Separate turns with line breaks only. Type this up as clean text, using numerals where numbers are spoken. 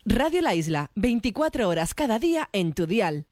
Radio La Isla, 24 horas cada día en tu dial.